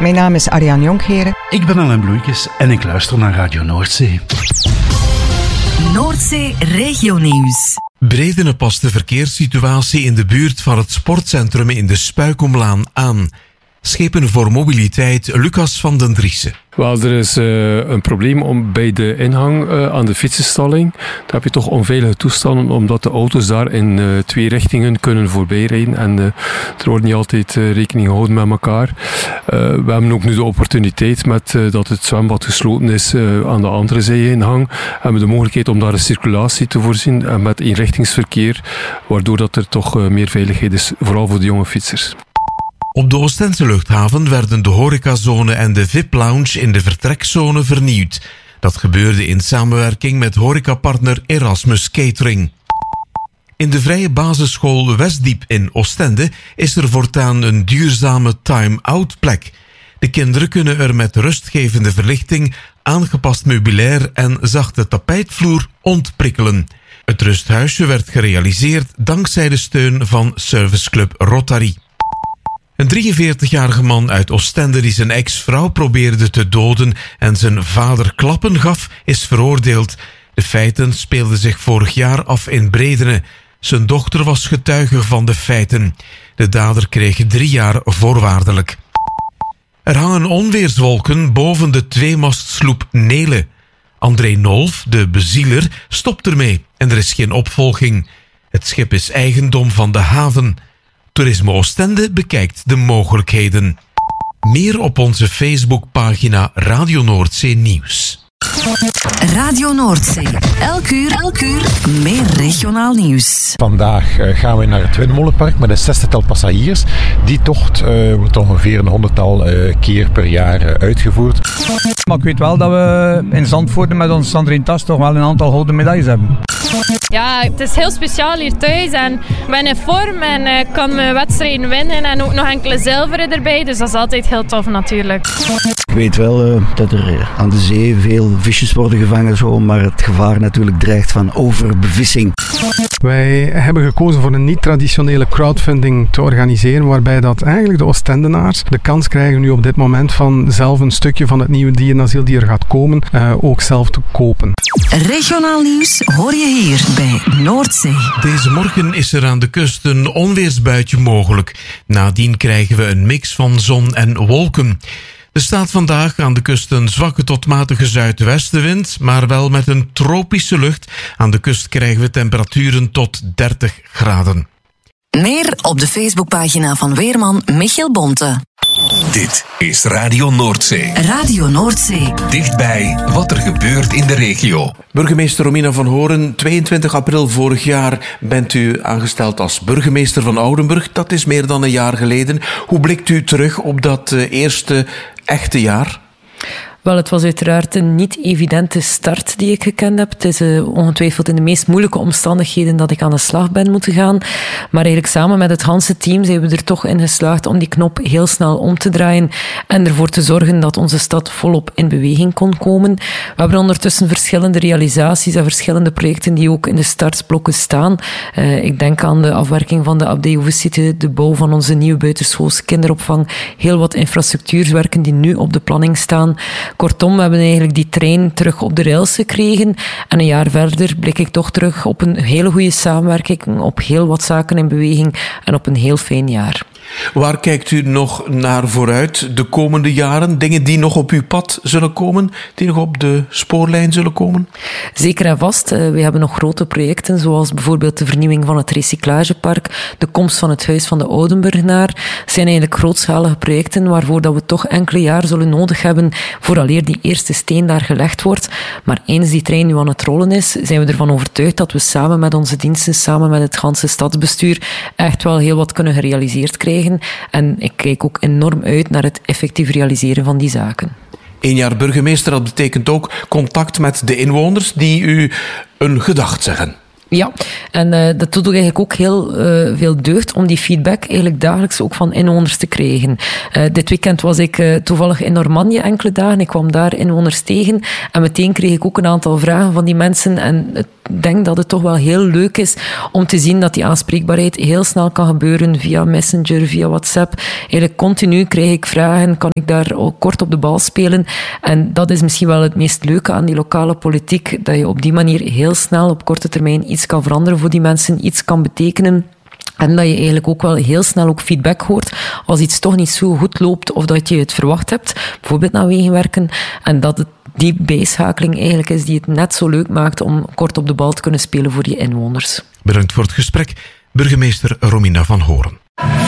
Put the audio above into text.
Mijn naam is Ariane Jonkheren. Ik ben Alain Bloeikes en ik luister naar Radio Noordzee. Noordzee Regionieuws. Bredene past de verkeerssituatie in de buurt van het sportcentrum in de Spuikomlaan aan. Schepen voor mobiliteit, Lucas van den Driessen. Wel, er is een probleem bij de ingang aan de fietsenstalling. Daar heb je toch onveilige toestanden, omdat de auto's daar in 2 richtingen kunnen voorbijrijden. En er wordt niet altijd rekening gehouden met elkaar. We hebben ook nu de opportuniteit, met dat het zwembad gesloten is aan de andere zijingang, hebben we de mogelijkheid om daar een circulatie te voorzien en met eenrichtingsverkeer, waardoor dat er toch meer veiligheid is, vooral voor de jonge fietsers. Op de Oostense luchthaven werden de horecazone en de VIP-lounge in de vertrekzone vernieuwd. Dat gebeurde in samenwerking met horecapartner Erasmus Catering. In de vrije basisschool Westdiep in Oostende is er voortaan een duurzame time-out plek. De kinderen kunnen er met rustgevende verlichting, aangepast meubilair en zachte tapijtvloer ontprikkelen. Het rusthuisje werd gerealiseerd dankzij de steun van serviceclub Rotary. Een 43-jarige man uit Oostende die zijn ex-vrouw probeerde te doden en zijn vader klappen gaf, is veroordeeld. De feiten speelden zich vorig jaar af in Bredene. Zijn dochter was getuige van de feiten. De dader kreeg 3 jaar voorwaardelijk. Er hangen onweerswolken boven de 2-mastsloep Nele. André Nolf, de bezieler, stopt ermee en er is geen opvolging. Het schip is eigendom van de haven. Toerisme Oostende bekijkt de mogelijkheden. Meer op onze Facebookpagina Radio Noordzee Nieuws. Radio Noordzee. Elk uur meer regionaal nieuws. Vandaag gaan we naar het Windmolenpark met een 60-tal passagiers. Die tocht wordt ongeveer een 100-tal keer per jaar uitgevoerd. Maar ik weet wel dat we in Zandvoort met ons Sandrine Tas toch wel een aantal gouden medailles hebben. Ja, het is heel speciaal hier thuis en ik ben in vorm en kan mijn wedstrijden winnen en ook nog enkele zilveren erbij, dus dat is altijd heel tof natuurlijk. Ik weet wel dat er aan de zee veel visjes worden gevangen, zo, maar het gevaar natuurlijk dreigt van overbevissing. Wij hebben gekozen voor een niet-traditionele crowdfunding te organiseren, waarbij dat eigenlijk de Oostendenaars de kans krijgen nu op dit moment van zelf een stukje van het nieuwe dierenasiel die er gaat komen, ook zelf te kopen. Regionaal nieuws hoor je hier bij Noordzee. Deze morgen is er aan de kust een onweersbuitje mogelijk. Nadien krijgen we een mix van zon en wolken. Er staat vandaag aan de kust een zwakke tot matige zuidwestenwind, maar wel met een tropische lucht. Aan de kust krijgen we temperaturen tot 30 graden. Meer op de Facebookpagina van weerman Michiel Bonte. Dit is Radio Noordzee. Radio Noordzee. Dichtbij wat er gebeurt in de regio. Burgemeester Romina van Horen, 22 april vorig jaar bent u aangesteld als burgemeester van Oudenburg. Dat is meer dan een jaar geleden. Hoe blikt u terug op dat eerste echte jaar? Wel, het was uiteraard een niet evidente start die ik gekend heb. Het is ongetwijfeld in de meest moeilijke omstandigheden dat ik aan de slag ben moeten gaan. Maar eigenlijk samen met het ganse team zijn we er toch in geslaagd om die knop heel snel om te draaien en ervoor te zorgen dat onze stad volop in beweging kon komen. We hebben ondertussen verschillende realisaties en verschillende projecten die ook in de startblokken staan. Ik denk aan de afwerking van de Abdij Oevensite, de bouw van onze nieuwe buitenschoolse kinderopvang, heel wat infrastructuurwerken die nu op de planning staan. Kortom, we hebben eigenlijk die trein terug op de rails gekregen. En een jaar verder blik ik toch terug op een hele goede samenwerking, op heel wat zaken in beweging en op een heel fijn jaar. Waar kijkt u nog naar vooruit de komende jaren? Dingen die nog op uw pad zullen komen? Die nog op de spoorlijn zullen komen? Zeker en vast. We hebben nog grote projecten, zoals bijvoorbeeld de vernieuwing van het recyclagepark, de komst van het Huis van de Oudenburgenaar. Het zijn eigenlijk grootschalige projecten waarvoor dat we toch enkele jaar zullen nodig hebben vooraleer die eerste steen daar gelegd wordt. Maar eens die trein nu aan het rollen is, zijn we ervan overtuigd dat we samen met onze diensten, samen met het ganse stadsbestuur, echt wel heel wat kunnen gerealiseerd krijgen. En ik kijk ook enorm uit naar het effectief realiseren van die zaken. 1 jaar burgemeester, dat betekent ook contact met de inwoners die u een gedacht zeggen. Ja, en dat doet eigenlijk ook heel veel deugd om die feedback eigenlijk dagelijks ook van inwoners te krijgen. Dit weekend was ik toevallig in Normandië enkele dagen. Ik kwam daar inwoners tegen en meteen kreeg ik ook een aantal vragen van die mensen. En ik denk dat het toch wel heel leuk is om te zien dat die aanspreekbaarheid heel snel kan gebeuren via Messenger, via WhatsApp. Eigenlijk continu krijg ik vragen, kan ik daar ook kort op de bal spelen. En dat is misschien wel het meest leuke aan die lokale politiek, dat je op die manier heel snel op korte termijn iets kan veranderen voor die mensen, iets kan betekenen. En dat je eigenlijk ook wel heel snel ook feedback hoort als iets toch niet zo goed loopt of dat je het verwacht hebt, bijvoorbeeld naar wegenwerken. En dat het die bijschakeling eigenlijk is die het net zo leuk maakt om kort op de bal te kunnen spelen voor je inwoners. Bedankt voor het gesprek, burgemeester Romina van Hoorn.